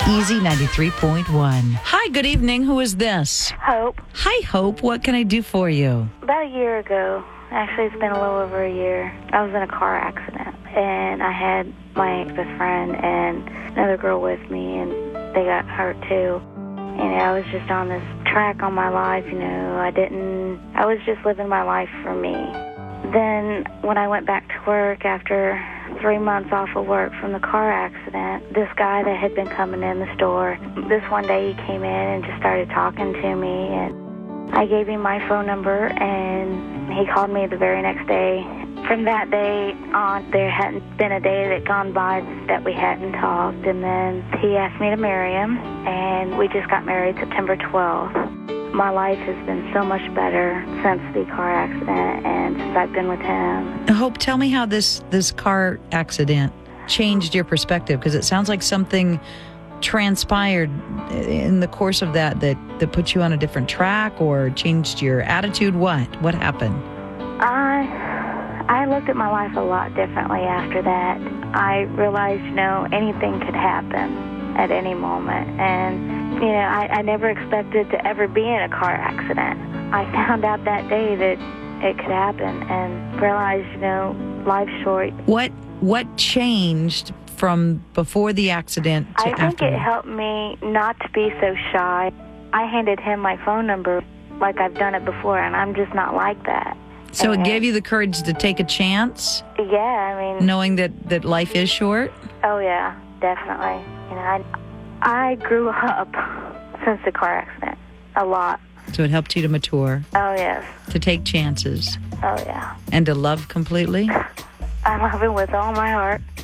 Easy 93.1. Hi, good evening. Who is this? Hope. Hi, Hope. What can I do for you? About a year ago, actually it's been a little over a year, I was in a car accident. And I had my best friend and another girl with me, and they got hurt too. And I was just on this track on my life, I was just living my life for me. Then when I went back to work after 3 months off of work from the car accident, this guy that had been coming in the store, this one day he came in and just started talking to me, and I gave him my phone number, and he called me the very next day. From that day on, there hadn't been a day that gone by that we hadn't talked, and then he asked me to marry him, and we just got married September 12th. My life has been so much better since the car accident and since I've been with him. Hope, tell me how this car accident changed your perspective, because it sounds like something transpired in the course of that put you on a different track or changed your attitude. What happened? I looked at my life a lot differently after that. I realized, anything could happen at any moment. And, I never expected to ever be in a car accident. I found out that day that it could happen and realized, life's short. What changed from before the accident to after? I think it helped me not to be so shy. I handed him my phone number like I've done it before, and I'm just not like that. So it gave you the courage to take a chance? Yeah, knowing that life is short? Oh, yeah, definitely. I grew up since the car accident a lot. So it helped you to mature? Oh, yes. To take chances? Oh, yeah. And to love completely? I love it with all my heart.